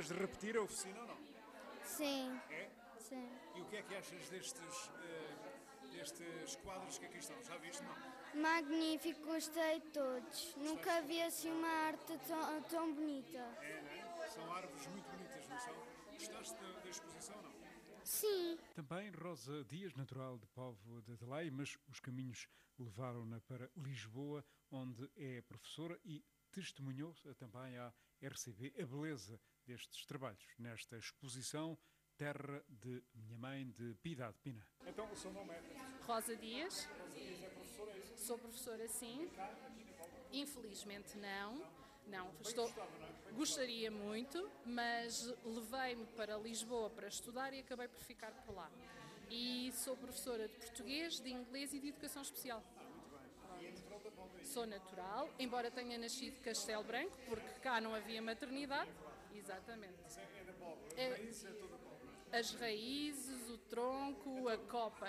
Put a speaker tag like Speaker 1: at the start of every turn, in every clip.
Speaker 1: gostavas de repetir a oficina ou não?
Speaker 2: Sim,
Speaker 1: É?
Speaker 2: sim.
Speaker 1: E o que é que achas destes quadros que aqui estão? Já viste? Não?
Speaker 2: Magnífico, gostei de todos. Nunca vi assim uma arte tão bonita.
Speaker 1: É, não é? São árvores muito bonitas, não são? Gostaste da exposição ou não?
Speaker 2: Sim.
Speaker 3: Também Rosa Dias, natural de Póvoa de Adelaide, mas os caminhos levaram-na para Lisboa, onde é professora e testemunhou também à RCB a beleza destes trabalhos nesta exposição Terra de Minha Mãe, de Piedade Pina.
Speaker 1: Então, o seu nome é?
Speaker 4: Rosa Dias.
Speaker 1: Rosa Dias é professora, é isso?
Speaker 4: Sou professora, sim. Infelizmente não. Gostaria muito, mas levei-me para Lisboa para estudar e acabei por ficar por lá. E sou professora de português, de inglês e de educação especial. Sou natural, embora tenha nascido de Castelo Branco, porque cá não havia maternidade. Exatamente.
Speaker 1: É da Póvoa, as raízes é toda Póvoa.
Speaker 4: As raízes, o tronco, a copa.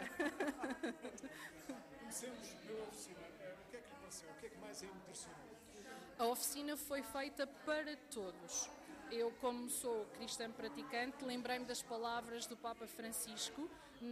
Speaker 1: Comecemos pela oficina. O que é que lhe pareceu? O que é que mais a impressionou?
Speaker 4: A oficina foi feita para todos. Eu, como sou cristã praticante, lembrei-me das palavras do Papa Francisco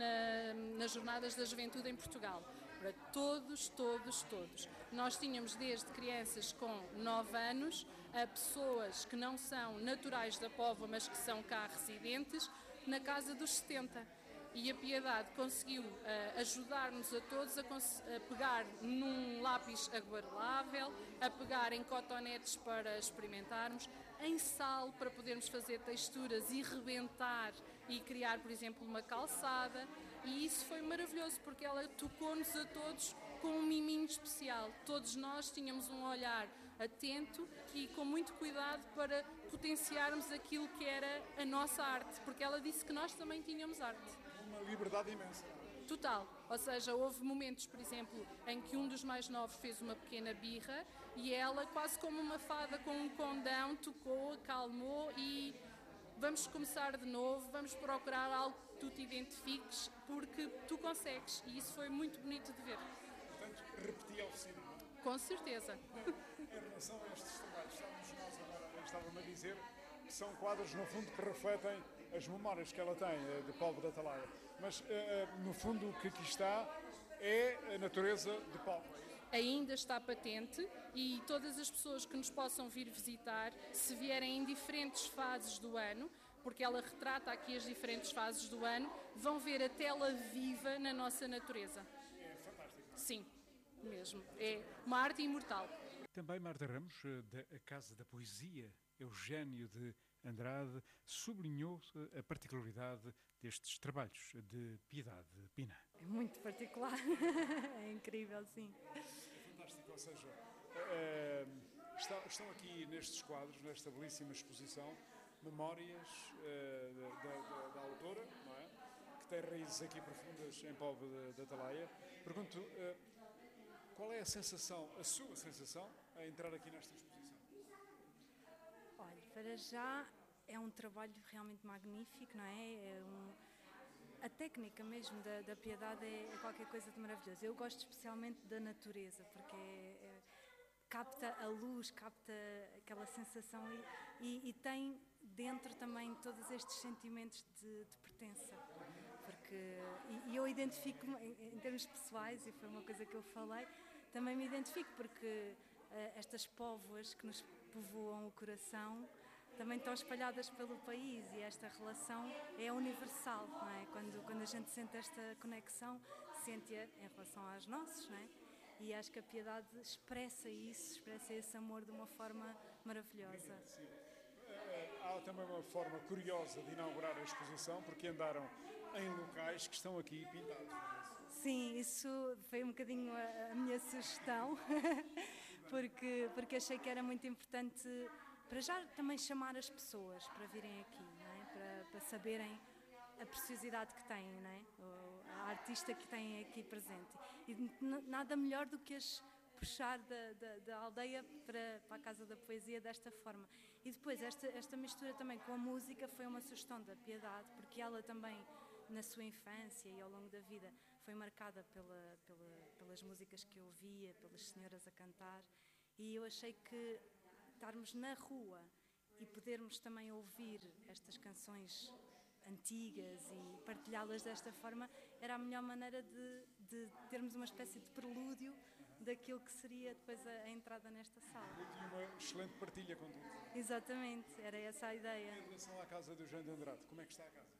Speaker 4: nas Jornadas da Juventude em Portugal. Para todos, todos, todos. Nós tínhamos desde crianças com 9 anos a pessoas que não são naturais da Póvoa, mas que são cá residentes, na casa dos 70. E a Piedade conseguiu ajudar-nos a todos a pegar num lápis aguarelável, a pegar em cotonetes para experimentarmos, em sal para podermos fazer texturas e rebentar e criar, por exemplo, uma calçada. E isso foi maravilhoso, porque ela tocou-nos a todos com um miminho especial. Todos nós tínhamos um olhar atento e com muito cuidado para potenciarmos aquilo que era a nossa arte, porque ela disse que nós também tínhamos arte.
Speaker 1: Uma liberdade imensa.
Speaker 4: Total, ou seja, houve momentos, por exemplo, em que um dos mais novos fez uma pequena birra e ela, quase como uma fada com um condão, tocou, acalmou e vamos começar de novo, vamos procurar algo que tu te identifiques, porque tu consegues, e isso foi muito bonito de ver.
Speaker 1: Portanto, repeti a oficina.
Speaker 4: Com certeza.
Speaker 1: Em relação a estes trabalhos, estava-me a dizer que são quadros, no fundo, que refletem as memórias que ela tem de Póvoa de Atalaia. Mas, no fundo, o que aqui está é a natureza de Póvoa.
Speaker 4: Ainda está patente e todas as pessoas que nos possam vir visitar, se vierem em diferentes fases do ano, porque ela retrata aqui as diferentes fases do ano, vão ver a tela viva na nossa natureza.
Speaker 1: É fantástico.
Speaker 4: Sim, mesmo. É uma arte imortal.
Speaker 3: Também Marta Ramos, da Casa da Poesia, Eugénio de Andrade, sublinhou a particularidade destes trabalhos de Piedade Pina.
Speaker 5: É muito particular, é incrível, sim.
Speaker 1: É fantástico, ou seja, estão aqui nestes quadros, nesta belíssima exposição, memórias da autora, não é? Que tem raízes aqui profundas em Póvoa de Atalaia. Pergunto, qual é a sensação, a sua sensação, a entrar aqui nesta exposição?
Speaker 5: Olha, para já é um trabalho realmente magnífico, não é? A técnica mesmo da Piedade é qualquer coisa de maravilhoso. Eu gosto especialmente da natureza, porque capta a luz, capta aquela sensação e tem dentro também todos estes sentimentos de pertença. E eu identifico-me, em termos pessoais, e foi uma coisa que eu falei, também me identifico, porque estas póvoas que nos povoam o coração também estão espalhadas pelo país e esta relação é universal, não é? Quando a gente sente esta conexão, sente-a em relação aos nossos, não é? E acho que a Piedade expressa esse amor de uma forma maravilhosa.
Speaker 1: Sim. Há também uma forma curiosa de inaugurar a exposição, porque andaram em locais que estão aqui pintados.
Speaker 5: Sim, isso foi um bocadinho a minha sugestão, porque achei que era muito importante, para já também chamar as pessoas para virem aqui, não é? Para saberem a preciosidade que têm, não é? A artista que têm aqui presente. E nada melhor do que as puxar da aldeia para a Casa da Poesia desta forma. E depois, esta mistura também com a música foi uma sugestão da Piedade, porque ela também, na sua infância e ao longo da vida, foi marcada pelas músicas que eu ouvia, pelas senhoras a cantar, e eu achei que estarmos na rua e podermos também ouvir estas canções antigas e partilhá-las desta forma era a melhor maneira de termos uma espécie de prelúdio daquilo que seria depois a entrada nesta sala.
Speaker 1: E uma excelente partilha com tudo.
Speaker 5: Exatamente, era essa a ideia.
Speaker 1: Em relação à casa do Eugênio de Andrade, como é que está a casa?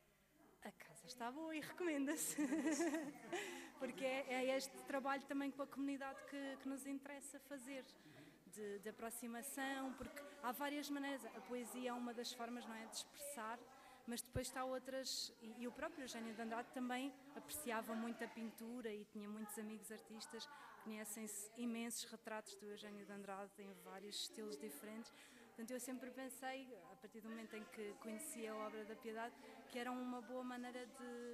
Speaker 5: A casa está boa e recomenda-se, porque é este trabalho também com a comunidade que nos interessa fazer, de aproximação, porque há várias maneiras. A poesia é uma das formas, não é, de expressar, mas depois há outras, e o próprio Eugênio de Andrade também apreciava muito a pintura e tinha muitos amigos artistas, conhecem-se imensos retratos do Eugênio de Andrade em vários estilos diferentes. Portanto, eu sempre pensei, a partir do momento em que conheci a obra da Piedade, que era uma boa maneira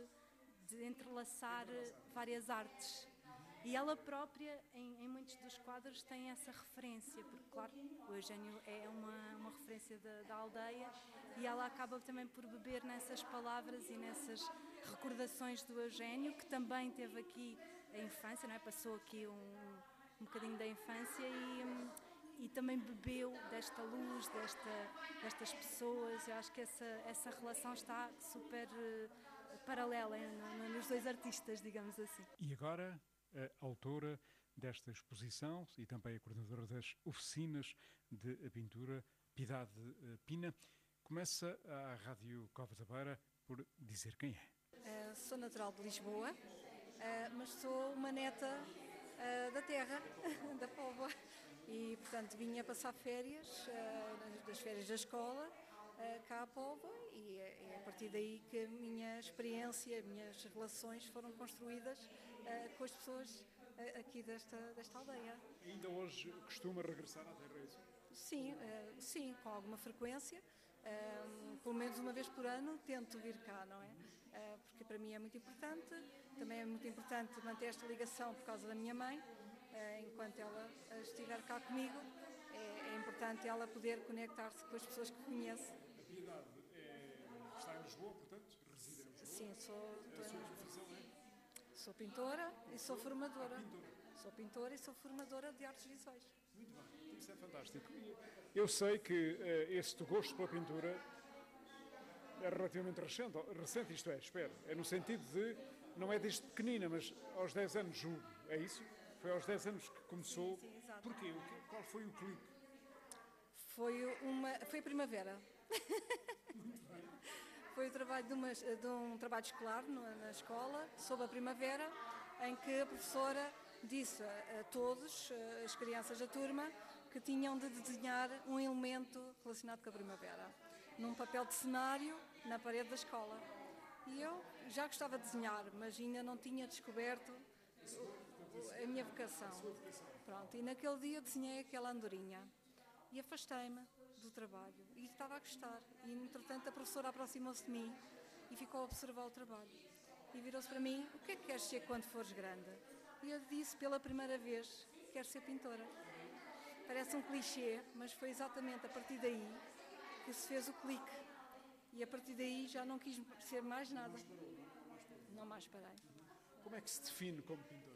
Speaker 5: de entrelaçar várias artes. E ela própria, em muitos dos quadros, tem essa referência, porque, claro, o Eugênio é uma referência da aldeia e ela acaba também por beber nessas palavras e nessas recordações do Eugênio, que também teve aqui a infância, não é? Passou aqui um bocadinho da infância e também bebeu desta luz, destas pessoas. Eu acho que essa relação está super paralela nos dois artistas, digamos assim.
Speaker 3: E agora, a autora desta exposição e também a coordenadora das oficinas de pintura, Piedade Pina, começa a Rádio Cova da Beira por dizer quem é.
Speaker 6: Sou natural de Lisboa, mas sou uma neta da terra, da Póvoa. E, portanto, vinha passar férias, das férias da escola, cá à Póvoa, e é a partir daí que a minha experiência, as minhas relações foram construídas com as pessoas aqui desta aldeia.
Speaker 1: Ainda hoje costuma regressar à terra, é isso?
Speaker 6: Sim, com alguma frequência. Pelo menos uma vez por ano tento vir cá, não é? Porque para mim é muito importante. Também é muito importante manter esta ligação por causa da minha mãe. Enquanto ela estiver cá comigo, é importante ela poder conectar-se com as pessoas que conhece.
Speaker 1: A Piedade está em Lisboa, portanto, reside em Lisboa?
Speaker 6: Sim,
Speaker 1: A sua profissão é?
Speaker 6: Sou pintora e sou formadora.
Speaker 1: Pintora.
Speaker 6: Sou pintora e sou formadora de artes visuais.
Speaker 1: Muito bem, isso é fantástico. Eu sei que este gosto pela pintura é relativamente recente, isto é no sentido de, não é desde pequenina, mas aos 10 anos julgo, é isso? Foi aos 10 anos que começou.
Speaker 6: Sim, exato.
Speaker 1: Porquê? Qual foi o clique?
Speaker 6: Foi a primavera. Foi o trabalho de um trabalho escolar na escola, sob a primavera, em que a professora disse a todos, as crianças da turma, que tinham de desenhar um elemento relacionado com a primavera, num papel de cenário na parede da escola. E eu já gostava de desenhar, mas ainda não tinha descoberto a minha vocação. Pronto, e naquele dia desenhei aquela andorinha e afastei-me do trabalho e estava a gostar. E, entretanto, a professora aproximou-se de mim e ficou a observar o trabalho. E virou-se para mim: o que é que queres ser quando fores grande? E eu disse pela primeira vez: quero ser pintora. Parece um clichê, mas foi exatamente a partir daí que se fez o clique. E a partir daí já não quis ser mais nada. Não mais parei.
Speaker 1: Como é que se define como pintora?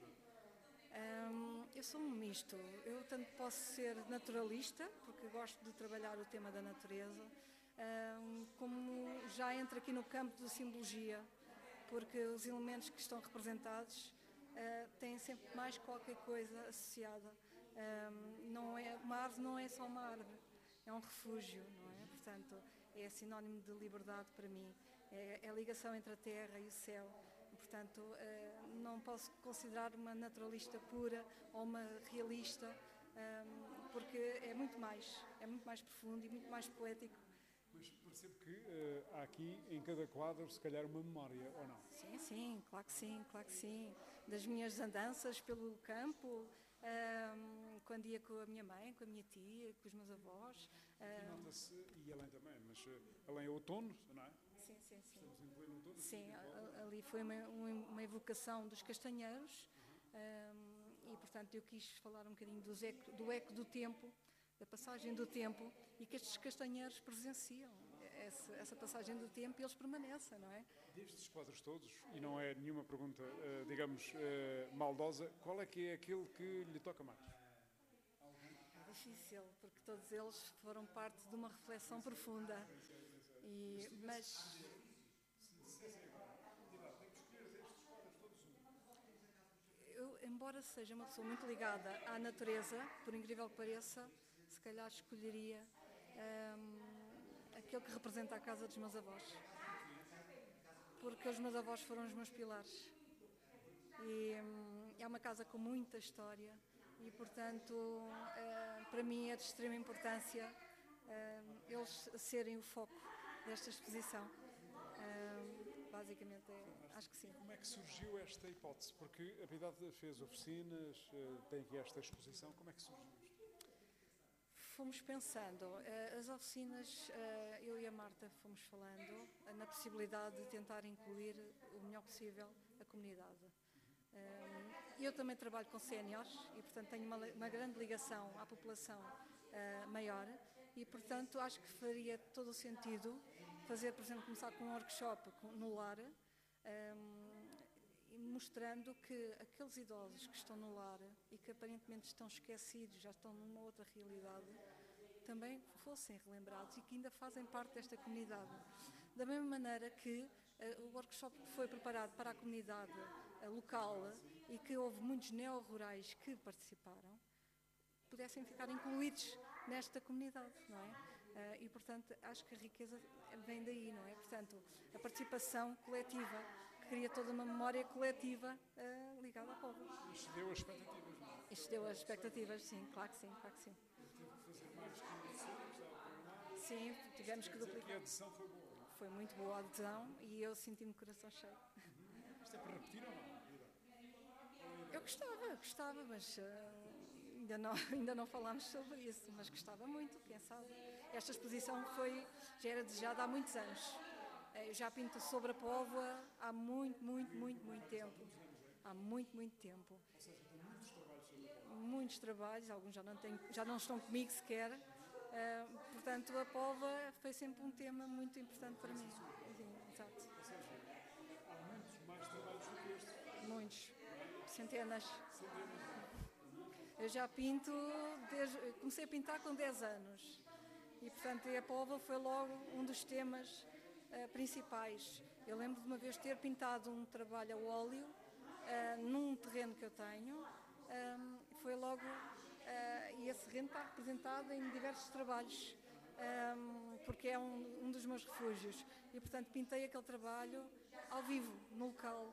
Speaker 6: Eu sou um misto. Eu tanto posso ser naturalista, porque gosto de trabalhar o tema da natureza, como já entro aqui no campo da simbologia, porque os elementos que estão representados têm sempre mais qualquer coisa associada. Uma árvore não é só uma árvore, é um refúgio, não é? Portanto, é sinónimo de liberdade para mim. É a ligação entre a terra e o céu. Portanto, não posso considerar uma naturalista pura ou uma realista, porque é muito mais profundo e muito mais poético.
Speaker 1: Mas percebo que há aqui, em cada quadro, se calhar uma memória, ou não?
Speaker 6: Sim, claro que sim. Das minhas andanças pelo campo, quando ia com a minha mãe, com a minha tia, com os meus avós.
Speaker 1: Nota-se, e além também, mas além é outono, não é?
Speaker 6: Sim.
Speaker 1: Estamos em pleno outono.
Speaker 6: Sim, ali foi uma evocação dos castanheiros e, portanto, eu quis falar um bocadinho do eco do tempo, da passagem do tempo, e que estes castanheiros presenciam essa passagem do tempo e eles permanecem, não é?
Speaker 1: Destes quadros todos, e não é nenhuma pergunta, digamos, maldosa, qual é que é aquele que lhe toca mais?
Speaker 6: É difícil, porque todos eles foram parte de uma reflexão profunda. Mas eu, embora seja uma pessoa muito ligada à natureza, por incrível que pareça, se calhar escolheria aquele que representa a casa dos meus avós, porque os meus avós foram os meus pilares. E é uma casa com muita história e, portanto, para mim é de extrema importância eles serem o foco desta exposição. Basicamente, acho que sim.
Speaker 1: Como é que surgiu esta hipótese? Porque a Piedade fez oficinas, tem aqui esta exposição. Como é que surgiu isto?
Speaker 6: Fomos pensando, as oficinas, eu e a Marta fomos falando na possibilidade de tentar incluir o melhor possível a comunidade. Eu também trabalho com séniores e, portanto, tenho uma grande ligação à população maior e, portanto, acho que faria todo o sentido fazer, por exemplo, começar com um workshop no lar, mostrando que aqueles idosos que estão no lar e que aparentemente estão esquecidos, já estão numa outra realidade, também fossem relembrados e que ainda fazem parte desta comunidade. Da mesma maneira que o workshop que foi preparado para a comunidade local e que houve muitos neo-rurais que participaram, pudessem ficar incluídos nesta comunidade, não é? E, portanto, acho que a riqueza vem daí, não é? Portanto, a participação coletiva, que cria toda uma memória coletiva ligada ao povo.
Speaker 1: Isto deu as expectativas, não é?
Speaker 6: Isto deu as expectativas, sim, claro que sim, claro que sim.
Speaker 1: Teve que fazer mais que uma oficina, estava combinado.
Speaker 6: Sim, tivemos que duplicar.
Speaker 1: E a adesão foi boa.
Speaker 6: Foi muito boa a adesão e eu senti-me de coração cheio.
Speaker 1: Isto é para repetir ou não?
Speaker 6: Eu gostava, mas ainda não falámos sobre isso, mas gostava muito, quem sabe. Esta exposição já era desejada há muitos anos. Eu já pinto sobre a póvoa há muito tempo. Há muito tempo.
Speaker 1: Ou seja, tem muitos trabalhos sobre a póvoa.
Speaker 6: Muitos trabalhos, alguns já não estão comigo sequer. Portanto, a póvoa foi sempre um tema muito importante para mim. Sim, exato.
Speaker 1: Ou seja, há muitos mais trabalhos do que este.
Speaker 6: Muitos. Centenas. Eu já pinto, comecei a pintar com 10 anos. E, portanto, a póvoa foi logo um dos temas principais. Eu lembro de uma vez ter pintado um trabalho a óleo num terreno que eu tenho. Foi logo... e esse terreno está representado em diversos trabalhos, porque é um dos meus refúgios. E, portanto, pintei aquele trabalho ao vivo, no local.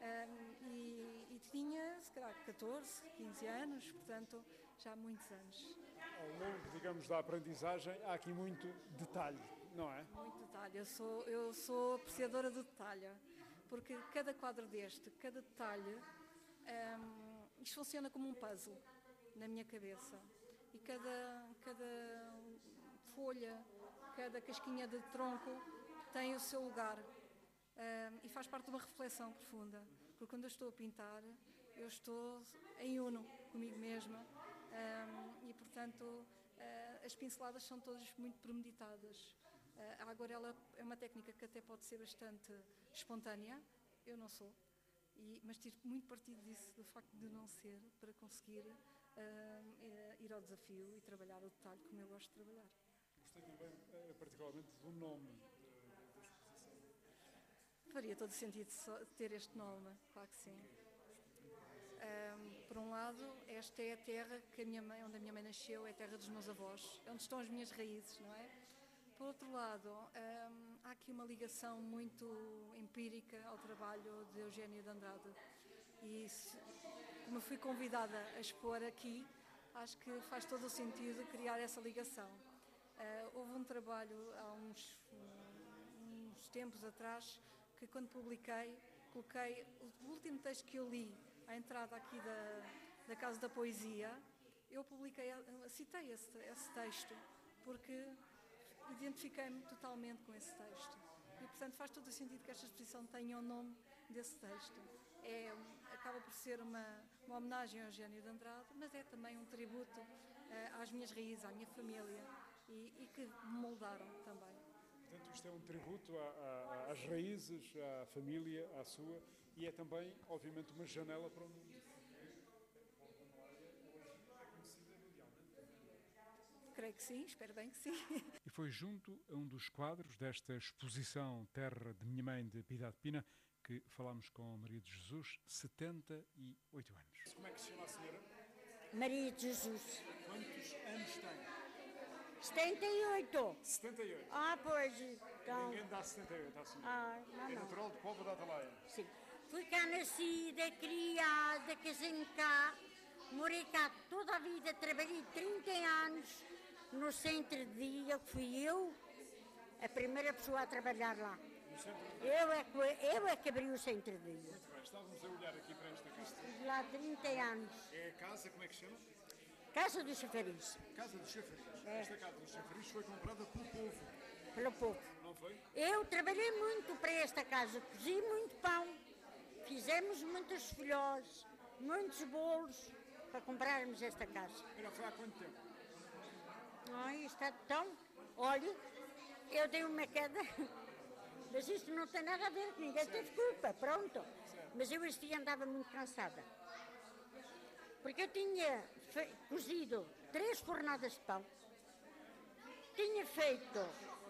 Speaker 6: E tinha, se calhar, 14, 15 anos, portanto, já há muitos anos.
Speaker 1: Ao longo, digamos, da aprendizagem, há aqui muito detalhe, não é?
Speaker 6: Muito detalhe. Eu sou apreciadora do detalhe, porque cada quadro cada detalhe, isto funciona como um puzzle na minha cabeça. E cada folha, cada casquinha de tronco tem o seu lugar. E faz parte de uma reflexão profunda, porque quando eu estou a pintar, eu estou em uno comigo mesma e, portanto, as pinceladas são todas muito premeditadas. A aguarela é uma técnica que até pode ser bastante espontânea, eu não sou, mas tiro muito partido disso, do facto de não ser, para conseguir ir ao desafio e trabalhar o detalhe como eu gosto de trabalhar.
Speaker 1: Gostei também, particularmente, do nome.
Speaker 6: Faria todo o sentido ter este nome, claro que sim. Por um lado, esta é a terra que onde a minha mãe nasceu, é a terra dos meus avós, é onde estão as minhas raízes, não é? Por outro lado, há aqui uma ligação muito empírica ao trabalho de Eugénia de Andrade. E como fui convidada a expor aqui, acho que faz todo o sentido criar essa ligação. Houve um trabalho há uns tempos atrás que, quando publiquei, coloquei o último texto que eu li à entrada aqui da Casa da Poesia. Eu citei esse texto porque identifiquei-me totalmente com esse texto e, portanto, faz todo o sentido que esta exposição tenha o nome desse texto. Acaba por ser uma homenagem a Eugénia de Andrade, mas é também um tributo às minhas raízes, à minha família e que me moldaram também.
Speaker 1: Portanto, isto é um tributo às raízes, à família, à sua, e é também, obviamente, uma janela para o mundo.
Speaker 6: creio que sim, espero bem que sim.
Speaker 3: E foi junto a um dos quadros desta exposição Terra de Minha Mãe, de Piedade Pina, que falámos com Maria de Jesus, 78 anos.
Speaker 1: Como é que se chama a senhora?
Speaker 7: Maria de Jesus.
Speaker 1: Quantos anos tem?
Speaker 7: 78.
Speaker 1: 78.
Speaker 7: Ah, pois, então.
Speaker 1: Ninguém dá 78 à senhora.
Speaker 7: Ah,
Speaker 1: É
Speaker 7: não.
Speaker 1: natural de Póvoa da Atalaia.
Speaker 7: Sim. Fui cá nascida, criada, casei-me cá, morei cá toda a vida, trabalhei 30 anos no centro de dia, fui eu a primeira pessoa a trabalhar lá. Eu é que abri o centro de dia.
Speaker 1: Muito bem, estávamos a olhar aqui para esta casa.
Speaker 7: Estive lá 30 anos.
Speaker 1: É a casa, como é que se chama?
Speaker 7: Casa do Chafariz,
Speaker 1: Casa dos Chafariz.
Speaker 7: É.
Speaker 1: Esta casa dos Chafariz foi comprada pelo povo,
Speaker 7: pelo povo.
Speaker 1: não foi?
Speaker 7: Eu trabalhei muito para esta casa, cozi muito pão, fizemos muitos filhós, muitos bolos para comprarmos esta casa.
Speaker 1: Foi há quanto tempo?
Speaker 7: Ai, está tão... Olha, eu dei uma queda, mas isto não tem nada a ver, ninguém teve culpa, pronto. Mas eu este dia andava muito cansada, porque eu tinha cozido 3 fornadas de pão, tinha feito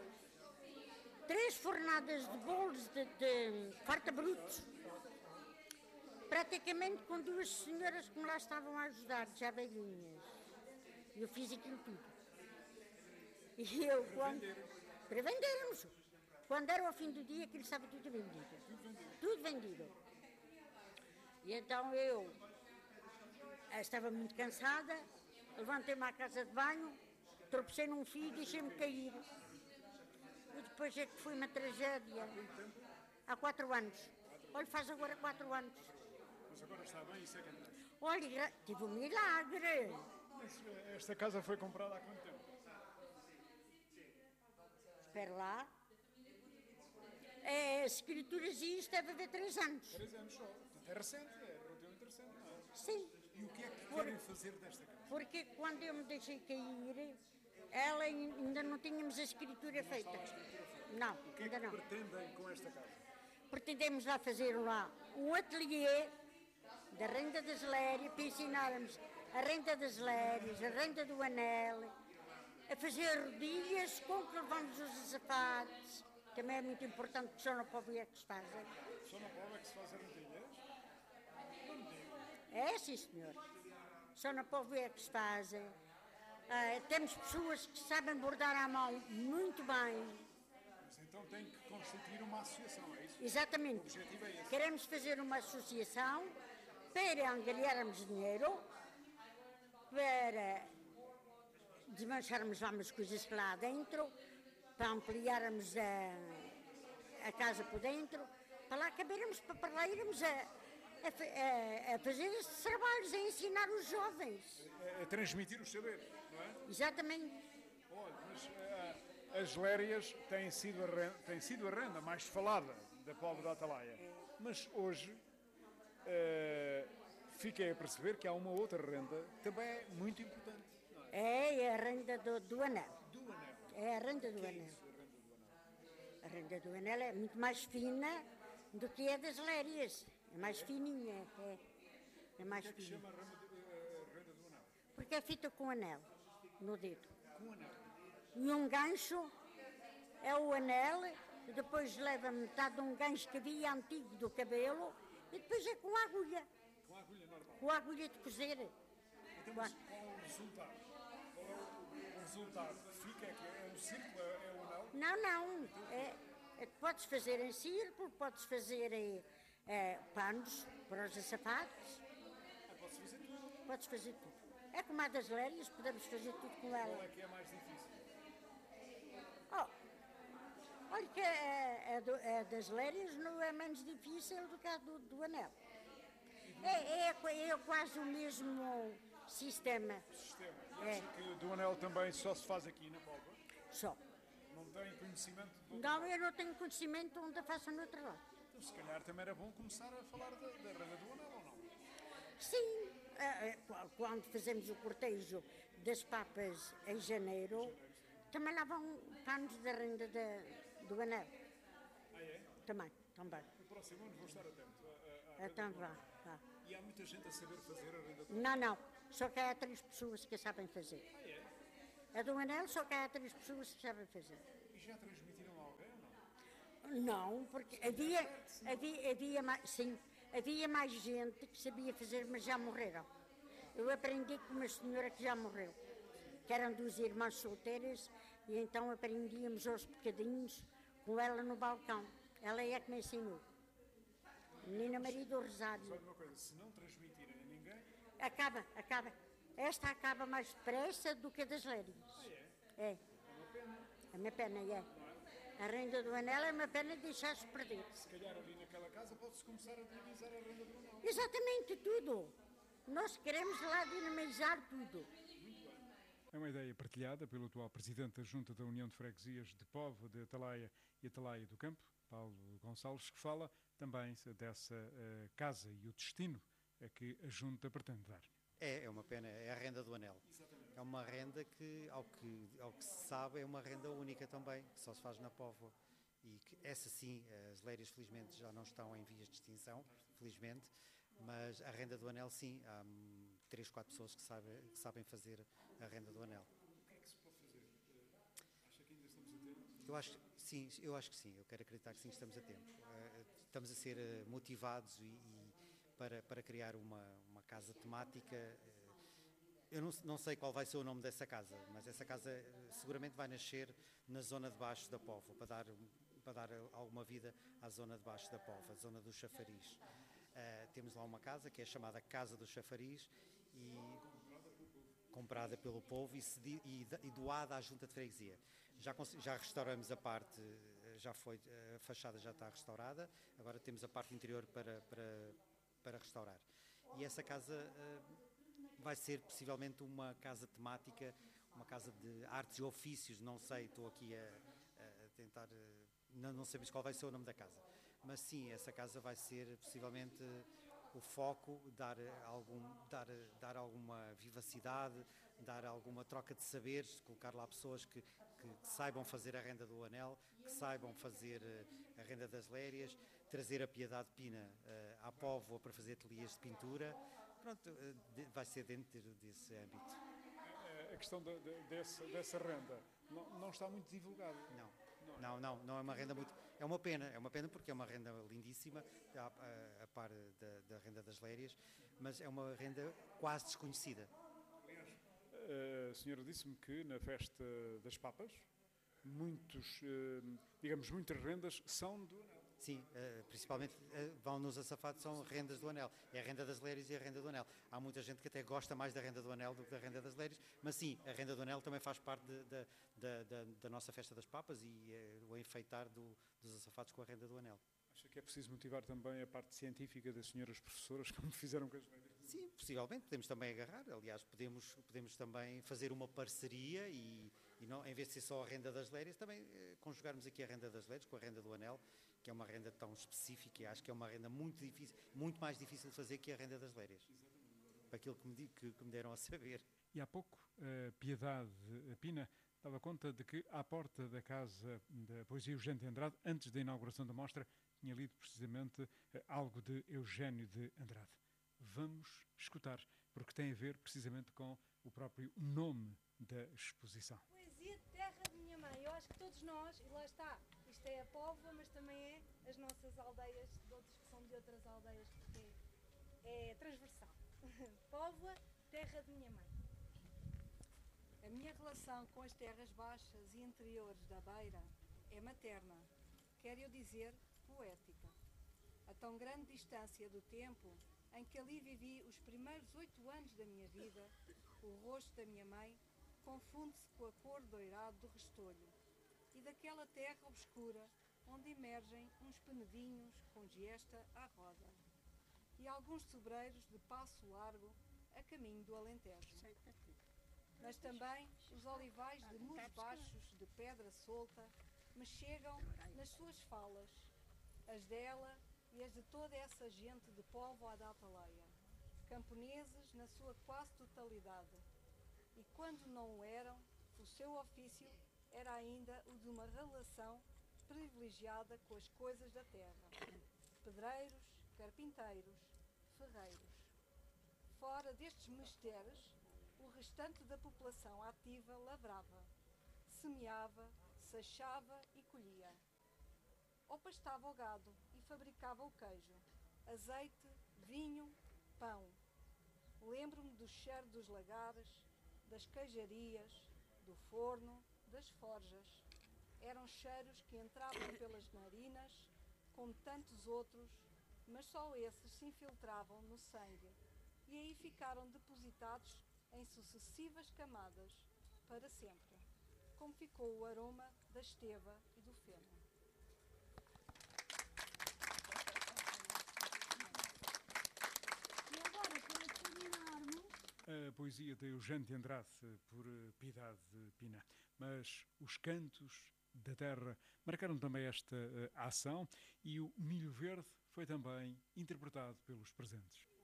Speaker 7: 3 fornadas de bolos de farta brutos, praticamente com 2 senhoras que me lá estavam a ajudar, já velhinhas. Eu fiz aquilo tudo. E eu, para vendermos. Quando era ao fim do dia, aquilo estava tudo vendido. Tudo vendido. E então eu estava muito cansada, levantei-me à casa de banho, tropecei num fio e deixei-me cair. E depois é que foi uma tragédia. Há 4 anos. Olha, faz agora 4 anos.
Speaker 1: Mas agora está bem, isso é que é bom.
Speaker 7: Olha, tive um milagre.
Speaker 1: Mas esta casa foi comprada há quanto tempo?
Speaker 7: Espera lá. As escrituras e isto deve haver 3 anos.
Speaker 1: 3 anos só. Portanto, é recente, é relativamente recente, não é?
Speaker 7: Sim,
Speaker 1: E o que é que querem fazer desta casa?
Speaker 7: porque quando eu me deixei cair, ela ainda não tínhamos a escritura feita. Não,
Speaker 1: O que é
Speaker 7: ainda
Speaker 1: que
Speaker 7: não.
Speaker 1: pretendem com esta casa?
Speaker 7: Pretendemos lá fazer lá um ateliê da renda das lérias, para ensinarmos a renda das lérias, a renda do anel, a fazer rodilhas com que levamos os azafados. Também é muito importante, porque só no povo é que se fazem.
Speaker 1: Só na Póvoa é que se faz rodilhas?
Speaker 7: É, sim, senhor. Só na povo é que se fazem. Temos pessoas que sabem bordar à mão muito bem.
Speaker 1: Mas então tem que constituir uma associação, é isso?
Speaker 7: Exatamente.
Speaker 1: O objetivo é esse.
Speaker 7: Queremos fazer uma associação para angariarmos dinheiro, para desmancharmos lá umas coisas lá dentro, para ampliarmos a casa por dentro, para lá cabermos, para lá irmos a fazer estes trabalhos, a ensinar os jovens.
Speaker 1: É transmitir os saberes, não é?
Speaker 7: Exatamente.
Speaker 1: Olha, mas as lérias têm sido a renda mais falada da Póvoa da Atalaia. Mas hoje fiquei a perceber que há uma outra renda que também é muito importante. Não é?
Speaker 7: É a renda do anel.
Speaker 1: Do anel.
Speaker 7: É a renda do anel.
Speaker 1: Isso, a renda do anel.
Speaker 7: A renda do anel é muito mais fina do que a das lérias. É mais fininha. É mais
Speaker 1: O que é que
Speaker 7: fininha.
Speaker 1: chama a renda do anel?
Speaker 7: Porque é feita com anel no dedo.
Speaker 1: Com anel.
Speaker 7: E um gancho é o anel, e depois leva metade de um gancho que havia antigo do cabelo, e depois é com a agulha.
Speaker 1: Com a agulha normal.
Speaker 7: Com a agulha de cozer.
Speaker 1: Então, mas qual é o resultado? Qual é o resultado? Fica aqui, é um círculo, é o anel?
Speaker 7: Não. Podes fazer em círculo, podes fazer panos para os sapatos,
Speaker 1: Pode-se fazer tudo.
Speaker 7: podes fazer tudo. É como a das lérias, podemos fazer tudo com ela.
Speaker 1: Qual é que é mais difícil?
Speaker 7: Olha que a das lérias não é menos difícil do que a do anel. É quase o mesmo sistema.
Speaker 1: Sistema. E acha que do anel também só se faz aqui na Póvoa?
Speaker 7: Só.
Speaker 1: Não tem conhecimento do...
Speaker 7: Não, eu não tenho conhecimento onde a faço no outro lado.
Speaker 1: Então, se calhar também era bom começar a falar da renda do anel, ou não?
Speaker 7: Sim, quando fazemos o cortejo das papas em janeiro, também lá vão panos da renda do anel.
Speaker 1: Ah, é?
Speaker 7: Também.
Speaker 1: No próximo ano vou estar atento.
Speaker 7: Então vá.
Speaker 1: E há muita gente a saber fazer a renda do anel.
Speaker 7: Não. Só que há 3 pessoas que a sabem fazer.
Speaker 1: Ah, é?
Speaker 7: A do anel só que há 3 pessoas que sabem fazer.
Speaker 1: E já transmitiram a alguém ou não?
Speaker 7: Não, porque havia mais gente que sabia fazer, mas já morreram. Eu aprendi com uma senhora que já morreu, que eram 2 irmãs solteiras, e então aprendíamos aos bocadinhos com ela no balcão. Ela é que me ensinou. Menina Maria do Rosário.
Speaker 1: Só uma coisa, se não transmitirem a ninguém...
Speaker 7: Acaba. Esta acaba mais depressa do que a das Lérias. É. É uma pena, é. A renda do anel é uma pena deixar-se perder.
Speaker 1: Se calhar ali naquela casa pode-se começar a dinamizar a renda do anel.
Speaker 7: Exatamente tudo. Nós queremos lá dinamizar tudo.
Speaker 3: É uma ideia partilhada pelo atual Presidente da Junta da União de Freguesias de Póvoa de Atalaia e Atalaia do Campo, Paulo Gonçalves, que fala também dessa casa e o destino a que a Junta pretende dar.
Speaker 8: É uma pena, é a renda do anel. Exatamente. É uma renda que, ao que se sabe, é uma renda única também, que só se faz na Póvoa. E que essa sim, as leiras felizmente já não estão em vias de extinção, felizmente, mas a renda do anel sim, há 3, 4 pessoas que sabem fazer a renda do anel.
Speaker 1: O que é que se pode fazer? Acha que ainda estamos a tempo?
Speaker 8: Eu acho que sim, eu quero acreditar que sim, estamos a tempo. Estamos a ser motivados para criar uma casa temática. Eu não sei qual vai ser o nome dessa casa, mas essa casa seguramente vai nascer na zona de baixo da Póvoa, para dar alguma vida à zona de baixo da Póvoa, a zona do Chafariz. Temos lá uma casa que é chamada Casa do Chafariz e comprada pelo povo e doada à Junta de Freguesia. Já restauramos a parte, a fachada já está restaurada, agora temos a parte interior para restaurar. E essa casa vai ser possivelmente uma casa temática, uma casa de artes e ofícios, não sei, estou aqui a tentar, não sabemos qual vai ser o nome da casa. Mas sim, essa casa vai ser possivelmente o foco, dar alguma vivacidade, dar alguma troca de saberes, colocar lá pessoas que saibam fazer a renda do anel, que saibam fazer a renda das lérias, trazer a Piedade Pina à Póvoa para fazer ateliês de pintura. Pronto, vai ser dentro desse âmbito.
Speaker 1: A questão dessa renda não está muito divulgada.
Speaker 8: Não é uma renda muito... É uma pena porque é uma renda lindíssima, a par da renda das lérias, mas é uma renda quase desconhecida.
Speaker 1: Aliás, a senhora disse-me que na festa das papas, muitas rendas são do anel.
Speaker 8: Sim, principalmente vão-nos a safado, são rendas do anel. É a renda das lérias e a renda do anel. Há muita gente que até gosta mais da renda do anel do que da renda das lérias, mas sim, a renda do anel também faz parte da nossa festa das papas e o enfeitar dos açafados com a renda do anel.
Speaker 1: Acha que é preciso motivar também a parte científica das senhoras professoras, como fizeram com as lérias?
Speaker 8: Sim, possivelmente, podemos também agarrar. Aliás, podemos também fazer uma parceria e não, em vez de ser só a renda das lérias, também conjugarmos aqui a renda das lérias com a renda do anel, que é uma renda tão específica e acho que é uma renda muito difícil, muito mais difícil de fazer que a renda das lérias. Para aquilo que me deram a saber.
Speaker 3: E há pouco, Piedade Pina dava conta de que à porta da Casa da Poesia Eugênio de Andrade, antes da inauguração da mostra, tinha lido precisamente algo de Eugênio de Andrade. Vamos escutar, porque tem a ver precisamente com o próprio nome da exposição.
Speaker 5: Poesia Terra de Minha Mãe. Eu acho que todos nós, e lá está, isto é a Póvoa, mas também é as nossas aldeias, de outros que são de outras aldeias, porque é transversal. Póvoa, Terra de Minha Mãe. A minha relação com as terras baixas e interiores da Beira é materna, quero eu dizer poética. A tão grande distância do tempo em que ali vivi os primeiros 8 anos da minha vida, o rosto da minha mãe confunde-se com a cor doirada do restolho e daquela terra obscura onde emergem uns penedinhos com giesta à roda e alguns sobreiros de passo largo a caminho do Alentejo. Mas também os olivais de muros baixos de pedra solta me chegam nas suas falas, as dela e as de toda essa gente de Póvoa da Atalaia, camponeses na sua quase totalidade. E quando não o eram, o seu ofício era ainda o de uma relação privilegiada com as coisas da terra. Pedreiros, carpinteiros, ferreiros. Fora destes mistérios,
Speaker 6: O restante da população ativa lavrava, semeava, sachava e colhia. Ou pastava o gado e fabricava o queijo, azeite, vinho, pão. Lembro-me do cheiro dos lagares, das queijarias, do forno, das forjas. Eram cheiros que entravam pelas narinas, como tantos outros, mas só esses se infiltravam no sangue e aí ficaram depositados em sucessivas camadas, para sempre, como ficou o aroma da esteva e do feno.
Speaker 9: E agora, para terminarmos...
Speaker 3: A poesia de Eugênio de Andrade, por Piedade Pina. Mas os cantos da terra marcaram também esta ação e o Milho Verde foi também interpretado pelos presentes.